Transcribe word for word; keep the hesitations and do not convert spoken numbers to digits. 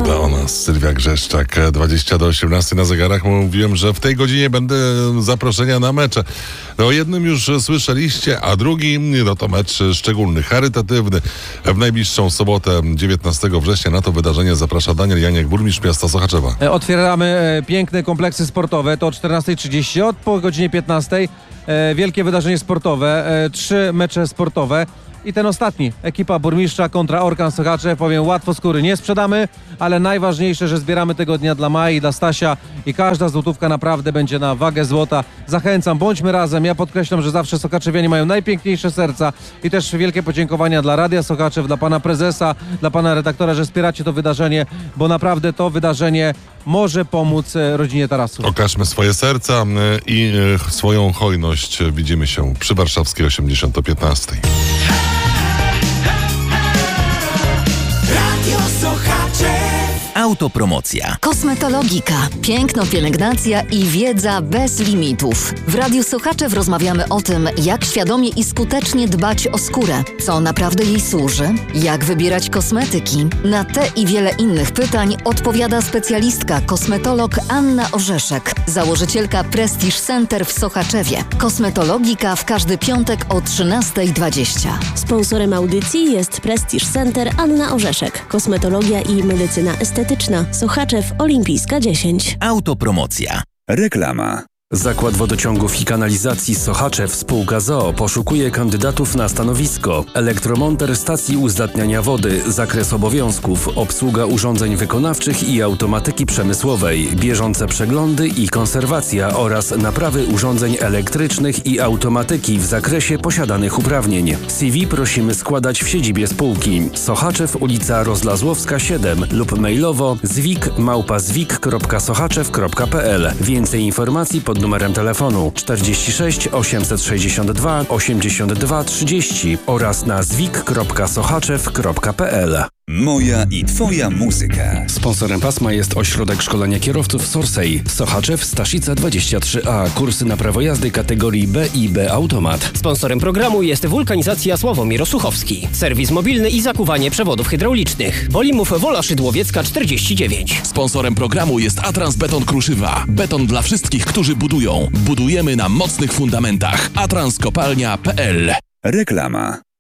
Prawda o nas, Sylwia Grzeszczak, dwadzieścia do osiemnastej na zegarach. Mówiłem, że w tej godzinie będę zaproszenia na mecze. No, o jednym już słyszeliście, a drugi no to mecz szczególny, charytatywny. W najbliższą sobotę, dziewiętnastego września, na to wydarzenie zaprasza Daniel Janiak, burmistrz miasta Sochaczewa. Otwieramy piękne kompleksy sportowe, to o czternastej trzydzieści, od po godzinie piętnastej. Wielkie wydarzenie sportowe, trzy mecze sportowe. I ten ostatni, ekipa burmistrza kontra Orkan Sochaczew. Powiem, łatwo skóry nie sprzedamy, ale najważniejsze, że zbieramy tego dnia dla Mai, dla Stasia i każda złotówka naprawdę będzie na wagę złota. Zachęcam, bądźmy razem. Ja podkreślam, że zawsze Sochaczewianie mają najpiękniejsze serca i też wielkie podziękowania dla Radia Sochaczew, dla pana prezesa, dla pana redaktora, że wspieracie to wydarzenie, bo naprawdę to wydarzenie może pomóc rodzinie Tarasów. Okażmy swoje serca i swoją hojność. Widzimy się przy Warszawskiej osiemdziesiąt o piętnastej. Autopromocja. Kosmetologika, piękno, pielęgnacja i wiedza bez limitów. W Radiu Sochaczew rozmawiamy o tym, jak świadomie i skutecznie dbać o skórę, co naprawdę jej służy, jak wybierać kosmetyki. Na te i wiele innych pytań odpowiada specjalistka, kosmetolog Anna Orzeszek, założycielka Prestige Center w Sochaczewie. Kosmetologika w każdy piątek o trzynasta dwadzieścia. Sponsorem audycji jest Prestige Center Anna Orzeszek. Kosmetologia i medycyna estetyczna. Sochaczew Olimpijska dziesięć. Autopromocja. Reklama. Zakład Wodociągów i Kanalizacji Sochaczew spółka z o o poszukuje kandydatów na stanowisko elektromonter stacji uzdatniania wody, zakres obowiązków, obsługa urządzeń wykonawczych i automatyki przemysłowej, bieżące przeglądy i konserwacja oraz naprawy urządzeń elektrycznych i automatyki w zakresie posiadanych uprawnień. C V prosimy składać w siedzibie spółki. Sochaczew, ulica Rozlazłowska siedem lub mailowo zwik małpa zwik kropka sochaczew kropka p l. Więcej informacji pod numerem telefonu czterdzieści sześć osiemset sześćdziesiąt dwa osiemdziesiąt dwa trzydzieści oraz na zwik kropka sochaczew kropka p l. Moja i twoja muzyka. Sponsorem pasma jest Ośrodek Szkolenia Kierowców Sorsej. Sochaczew, Staszica dwadzieścia trzy a. Kursy na prawo jazdy kategorii B i B Automat. Sponsorem programu jest Wulkanizacja Sławomir Osuchowski. Serwis mobilny i zakuwanie przewodów hydraulicznych. Bolimów Wola Szydłowiecka czterdzieści dziewięć. Sponsorem programu jest Atrans Beton Kruszywa. Beton dla wszystkich, którzy budują. Budujemy na mocnych fundamentach. atrans kopalnia kropka p l. Reklama.